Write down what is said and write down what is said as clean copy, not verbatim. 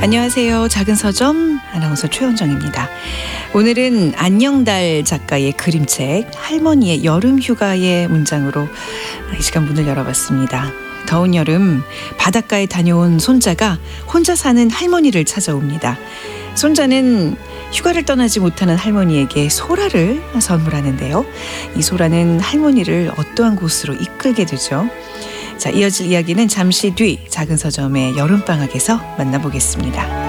안녕하세요. 작은 서점 아나운서 최원정입니다. 오늘은 안녕달 작가의 그림책 할머니의 여름휴가의 문장으로 이 시간 문을 열어봤습니다. 더운 여름 바닷가에 다녀온 손자가 혼자 사는 할머니를 찾아옵니다. 손자는 휴가를 떠나지 못하는 할머니에게 소라를 선물하는데요. 이 소라는 할머니를 어떠한 곳으로 이끌게 되죠. 자, 이어질 이야기는 잠시 뒤 작은 서점의 여름방학에서 만나보겠습니다.